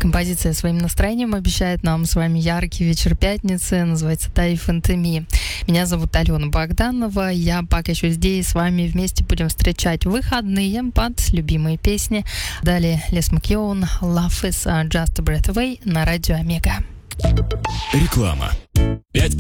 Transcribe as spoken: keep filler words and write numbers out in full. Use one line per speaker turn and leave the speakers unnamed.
Композиция своим настроением обещает нам с вами яркий вечер пятницы. Называется «Dive into Me». Меня зовут Алена Богданова. Я пока еще здесь с вами вместе будем встречать выходные под любимые песни. Далее Les McKeown, Love is Just a Breath Away на радио Омега.
Реклама. Пять